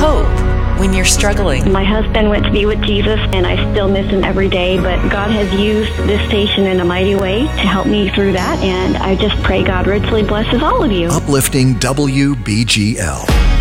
hope when you're struggling. My husband went to be with Jesus, and I still miss him every day, but God has used this station in a mighty way to help me through that, and I just pray God richly blesses all of you. Uplifting WBGL.